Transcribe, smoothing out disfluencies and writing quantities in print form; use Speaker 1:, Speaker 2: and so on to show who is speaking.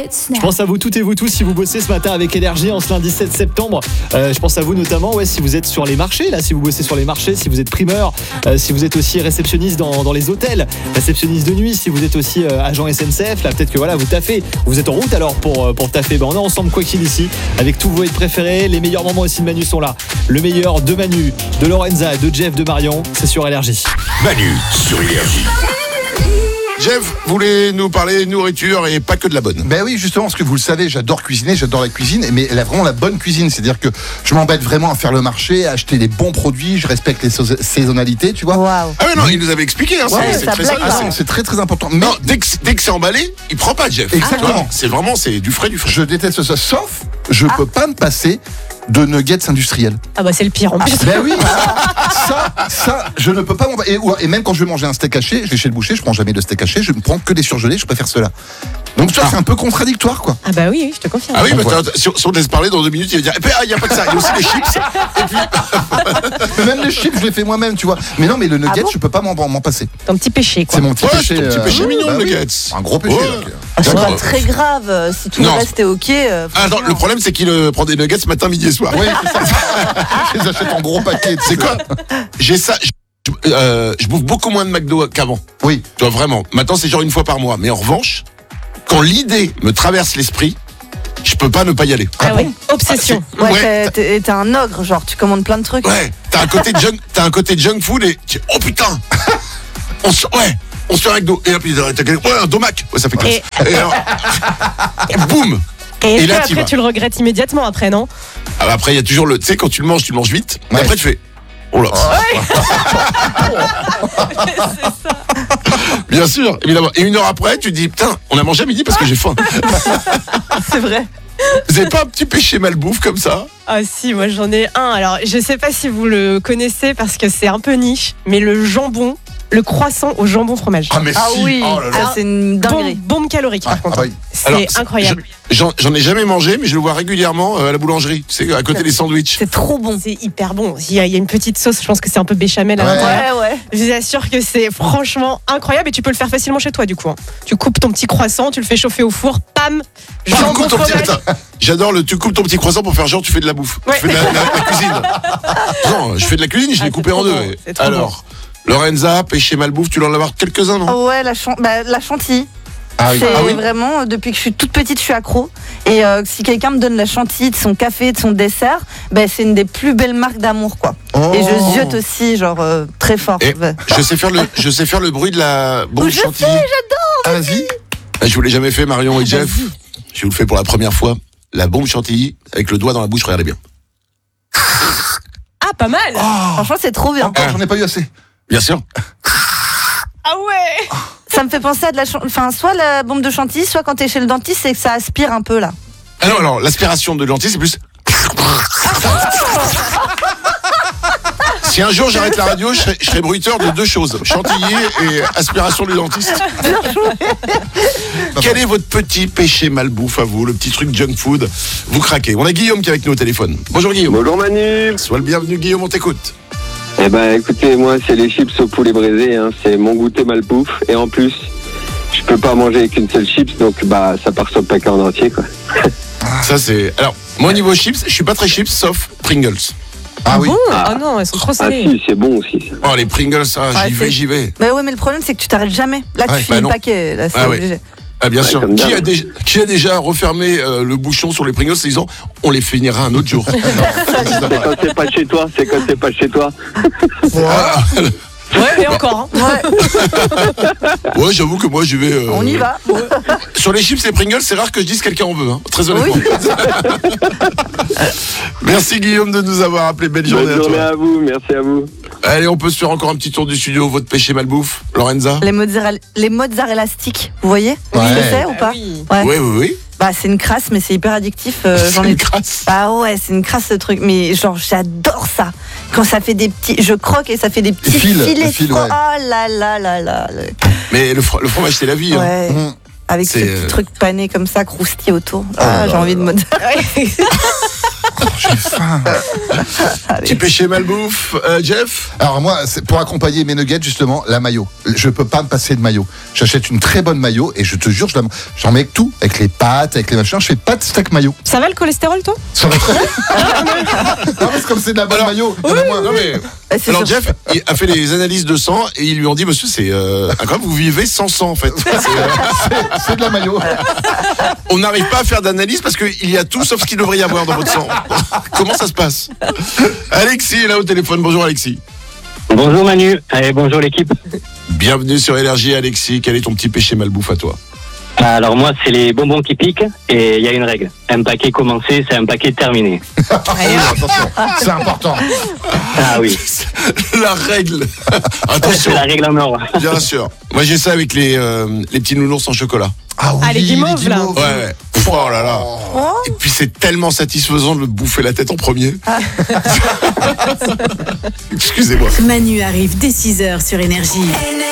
Speaker 1: Je pense à vous toutes et vous tous si vous bossez ce matin avec Énergie en ce lundi 7 septembre. Je pense à vous notamment si vous êtes sur les marchés, là, si vous bossez sur les marchés, si vous êtes primeur, si vous êtes aussi réceptionniste dans les hôtels, réceptionniste de nuit, si vous êtes aussi agent SNCF, là peut-être que voilà, vous taffez, vous êtes en route alors pour taffer. On est ensemble quoi qu'il ici, avec tous vos hits préférés, les meilleurs moments aussi de Manu sont là. Le meilleur de Manu, de Lorenza, de Jeff, de Marion, c'est sur Énergie.
Speaker 2: Manu sur Énergie. Jeff voulait nous parler nourriture et pas que de la bonne.
Speaker 3: Ben oui, justement, parce que vous le savez, j'adore cuisiner, j'adore la cuisine, mais elle a vraiment la bonne cuisine. C'est-à-dire que je m'embête vraiment à faire le marché, à acheter les bons produits, je respecte les saisonnalités, tu vois.
Speaker 4: Waouh.
Speaker 2: Ah ouais, non, il nous avait expliqué.
Speaker 3: Ouais,
Speaker 4: ça
Speaker 3: c'est très très important. Mais
Speaker 2: Non, dès que c'est emballé, il prend pas, Jeff.
Speaker 3: Exactement.
Speaker 2: C'est du frais, du frais.
Speaker 3: je déteste ça, sauf je peux pas me passer de nuggets industriels.
Speaker 5: Ah bah c'est le pire en plus.
Speaker 3: Ben oui, ça, je ne peux pas et même quand je vais manger un steak haché, je vais chez le boucher, je prends jamais de steak haché, je ne prends que des surgelés, je préfère cela. Donc tu vois, c'est un peu contradictoire, quoi.
Speaker 5: Ah bah oui, je te confirme.
Speaker 2: Ah oui, mais
Speaker 3: voilà.
Speaker 2: si on te laisse parler dans 2 minutes, il va dire il n'y a pas que ça, il y a aussi les chips. Et puis,
Speaker 3: Mais même les chips, je les fais moi-même, tu vois. Mais non, mais le nugget,
Speaker 4: bon
Speaker 3: je peux pas m'en passer.
Speaker 5: Ton petit péché quoi.
Speaker 3: C'est mon petit
Speaker 2: ouais,
Speaker 3: péché.
Speaker 2: c'est ton petit péché mignon,
Speaker 3: bah
Speaker 2: le
Speaker 3: oui.
Speaker 2: nuggets.
Speaker 3: Un gros péché.
Speaker 2: Ouais.
Speaker 3: donc.
Speaker 4: C'est
Speaker 2: D'accord.
Speaker 4: pas très grave. Si tout
Speaker 2: Non.
Speaker 4: le reste est ok.
Speaker 2: Attends, le problème, c'est qu'il prend des nuggets matin, midi et soir.
Speaker 3: Oui, c'est ça. Je les achète en gros paquets.
Speaker 2: C'est quoi J'ai ça. Je bouffe beaucoup moins de McDo qu'avant.
Speaker 3: Oui.
Speaker 2: Tu vois, vraiment. Maintenant, c'est genre 1 fois par mois. Mais en revanche, quand l'idée me traverse l'esprit, je peux pas ne pas y aller.
Speaker 5: Ah oui, obsession.
Speaker 4: Ouais, t'es un ogre, genre tu commandes plein de trucs.
Speaker 2: Ouais, t'as un côté junk food et oh putain, on se fait un McDo et puis un domac, ouais ça fait classe. Et alors, boum.
Speaker 5: Et
Speaker 2: Et
Speaker 5: est-ce
Speaker 2: là,
Speaker 5: que
Speaker 2: t'y
Speaker 5: après
Speaker 2: vas.
Speaker 5: tu le regrettes immédiatement après, non?
Speaker 2: Ah bah après il y a toujours tu sais quand tu le manges vite.
Speaker 3: Ouais.
Speaker 2: Et après tu fais oh là.
Speaker 5: C'est ça.
Speaker 2: Bien sûr, évidemment. Et 1 heure après tu te dis putain on a mangé à midi parce que j'ai faim.
Speaker 4: C'est vrai.
Speaker 2: Vous avez pas un petit péché malbouffe comme ça?
Speaker 5: Ah si, moi j'en ai un. Alors je sais pas si vous le connaissez parce que c'est un peu niche, mais le jambon, le croissant au jambon fromage.
Speaker 3: Ah mais
Speaker 4: Ah
Speaker 3: si.
Speaker 4: oui,
Speaker 3: Oh là là.
Speaker 4: ça c'est une dinguerie.
Speaker 5: Bombe calorique par contre.
Speaker 3: Ah oui.
Speaker 2: Alors,
Speaker 5: C'est incroyable.
Speaker 2: J'en ai jamais mangé mais je le vois régulièrement à la boulangerie. Tu sais à côté des sandwichs.
Speaker 4: C'est trop bon.
Speaker 5: C'est hyper bon. Il y a une petite sauce, je pense que c'est un peu béchamel à
Speaker 3: Ouais.
Speaker 5: l'intérieur.
Speaker 4: Ouais.
Speaker 5: Je vous assure que c'est franchement incroyable et tu peux le faire facilement chez toi du coup. Tu coupes ton petit croissant, tu le fais chauffer au four, pam,
Speaker 2: Tu
Speaker 5: jambon
Speaker 2: coupes ton petit-
Speaker 5: fromage.
Speaker 2: attends, j'adore tu coupes ton petit croissant pour faire genre tu fais de la bouffe.
Speaker 5: Ouais.
Speaker 2: Tu fais de la cuisine. Non, je fais de la cuisine, je l'ai
Speaker 5: Ah,
Speaker 2: coupé
Speaker 5: c'est
Speaker 2: en
Speaker 5: trop
Speaker 2: 2.
Speaker 5: bon, c'est trop
Speaker 2: Alors, Lorenza, péché malbouffe, tu dois en avoir quelques-uns, non?
Speaker 4: Oh ouais, la chantilly.
Speaker 3: Ah oui.
Speaker 4: C'est
Speaker 2: Ah oui.
Speaker 4: vraiment, depuis que je suis toute petite, je suis accro. Et si quelqu'un me donne la chantilly de son café, de son dessert, c'est une des plus belles marques d'amour, quoi.
Speaker 3: Oh.
Speaker 4: Et je ziote aussi, genre, très fort.
Speaker 2: Et je sais faire le bruit de la bombe
Speaker 4: Je
Speaker 2: chantilly.
Speaker 3: Ah, vas-y.
Speaker 2: Je vous l'ai jamais fait, Marion et Jeff. Je vous le fais pour la première fois. La bombe chantilly avec le doigt dans la bouche, regardez bien.
Speaker 5: Ah, pas mal.
Speaker 4: Franchement, c'est trop bien.
Speaker 3: Encore, j'en ai pas eu assez.
Speaker 2: Bien sûr.
Speaker 5: Ah ouais.
Speaker 4: Ça me fait penser à soit la bombe de chantilly, soit quand t'es chez le dentiste, c'est que ça aspire un peu, là.
Speaker 2: Alors, l'aspiration de lentilles, c'est plus. Si un jour j'arrête la radio, je serai bruiteur de 2 choses, chantilly et aspiration du dentiste. Quel est votre petit péché malbouffe à vous, le petit truc junk food? Vous craquez. On a Guillaume qui est avec nous au téléphone. Bonjour Guillaume.
Speaker 6: Bonjour Manu.
Speaker 2: Sois le bienvenu Guillaume, on t'écoute.
Speaker 6: Eh ben écoutez, moi c'est les chips au poulet braisé, hein. C'est mon goûter malbouffe. Et en plus, je peux pas manger qu'une seule chips, donc ça part sur le paquet en entier, quoi.
Speaker 2: Ça c'est. Alors, moi au niveau chips, je suis pas très chips sauf Pringles.
Speaker 3: Ah oui.
Speaker 5: Bon, ah non, elles sont trop
Speaker 6: Ah
Speaker 5: salées.
Speaker 6: si, c'est bon aussi. Ça.
Speaker 2: Oh les Pringles, ça,
Speaker 4: Ouais,
Speaker 2: j'y vais.
Speaker 4: Mais ouais, mais le problème, c'est que tu t'arrêtes jamais. Là, tu
Speaker 2: Ouais,
Speaker 4: finis
Speaker 2: non.
Speaker 4: le paquet, là, c'est
Speaker 2: Ah ouais.
Speaker 4: obligé.
Speaker 2: Ah bien
Speaker 6: Ouais,
Speaker 2: sûr.
Speaker 6: comme
Speaker 2: Qui
Speaker 6: d'hab.
Speaker 2: a déjà refermé le bouchon sur les Pringles en disant on les finira un autre jour.
Speaker 6: C'est quand c'est pas chez toi, c'est quand c'est pas chez toi.
Speaker 2: Ah,
Speaker 5: Ouais, et encore. Hein.
Speaker 4: Ouais,
Speaker 2: ouais, j'avoue que moi j'y vais.
Speaker 4: on y va.
Speaker 2: Sur les chips et Pringles, c'est rare que je dise quelqu'un en veut, hein, très honnêtement. Merci Guillaume de nous avoir appelé. Belle journée
Speaker 6: Bonne
Speaker 2: à
Speaker 6: journée
Speaker 2: toi.
Speaker 6: à vous, merci à vous.
Speaker 2: Allez, on peut se faire encore un petit tour du studio. Votre péché malbouffe, Lorenza?
Speaker 4: Les mozzarella sticks, vous voyez
Speaker 3: Ouais.
Speaker 4: ce que c'est ou
Speaker 5: Ah
Speaker 4: pas
Speaker 5: oui.
Speaker 4: Ouais.
Speaker 2: Oui.
Speaker 4: C'est une crasse, mais c'est hyper addictif.
Speaker 2: C'est
Speaker 4: J'en ai
Speaker 2: une crasse.
Speaker 4: Ah ouais, c'est une crasse ce truc, mais genre j'adore ça. Quand ça fait des petits, je croque et ça fait des petits
Speaker 3: fils,
Speaker 4: filets.
Speaker 3: les fils,
Speaker 4: oh
Speaker 3: ouais.
Speaker 4: là là là là.
Speaker 2: Mais le fromage, c'est la vie. Hein.
Speaker 4: Ouais.
Speaker 3: Mmh.
Speaker 4: Avec ce
Speaker 2: C'est,
Speaker 4: petit truc pané comme ça, croustillé autour.
Speaker 3: là
Speaker 4: J'ai
Speaker 3: là
Speaker 4: envie de mozzarella.
Speaker 3: J'ai faim.
Speaker 2: Petit péché malbouffe, Jeff.
Speaker 3: Alors moi, c'est pour accompagner mes nuggets, justement, la mayo. Je peux pas me passer de mayo. J'achète une très bonne mayo et je te jure, j'en mets avec tout, avec les pâtes, avec les machins. Je fais pas de steak mayo.
Speaker 5: Ça va le cholestérol, toi?
Speaker 3: Ça va très bien. Non, parce que comme c'est de la bonne mayo.
Speaker 2: Non, mais,
Speaker 4: C'est
Speaker 2: alors
Speaker 4: sûr.
Speaker 2: Jeff, il a fait les analyses de sang et ils lui ont dit, monsieur, c'est incroyable, vous vivez sans sang en fait.
Speaker 3: C'est de la mayo.
Speaker 2: On n'arrive pas à faire d'analyse parce qu'il y a tout sauf ce qu'il devrait y avoir dans votre sang. Comment ça se passe? Alexis est là au téléphone. Bonjour Alexis.
Speaker 6: Bonjour Manu, et bonjour l'équipe.
Speaker 2: Bienvenue sur Énergie Alexis. Quel est ton petit péché malbouffe à toi?
Speaker 6: Alors moi, c'est les bonbons qui piquent et il y a une règle. Un paquet commencé, c'est un paquet terminé.
Speaker 3: Attention, c'est important.
Speaker 6: Ah oui,
Speaker 2: La règle.
Speaker 6: c'est
Speaker 2: Attention,
Speaker 6: la règle en or.
Speaker 2: bien sûr. Moi j'ai ça avec les petits nounours en chocolat.
Speaker 3: Ah oui,
Speaker 5: Ah, les guimauves, là.
Speaker 2: Ouais. Oh là là. Et puis c'est tellement satisfaisant de me bouffer la tête en premier. Excusez-moi.
Speaker 7: Manu arrive dès 6h sur Énergie.